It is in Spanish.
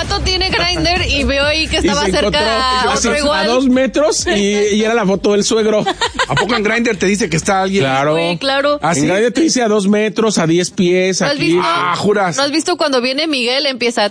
rato tiene Grindr y veo ahí que estaba cerca a otro igual. A 2 metros y era la foto del suegro. ¿A poco en Grindr te dice que está alguien? Claro. Sí, claro. ¿Ah, sí? En Grindr te dice a 2 metros, a 10 pies, ¿No has aquí. visto? Ah, juras. ¿No has visto cuando viene Miguel? Empieza